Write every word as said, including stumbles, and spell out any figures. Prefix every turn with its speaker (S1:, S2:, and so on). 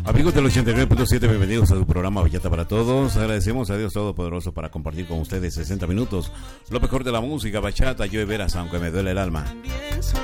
S1: Amigos del ochenta y nueve punto siete, bienvenidos a su programa Bachata para Todos. Agradecemos a Dios Todopoderoso para compartir con ustedes sesenta minutos lo mejor de la música bachata, yo y veras, aunque me duele el alma.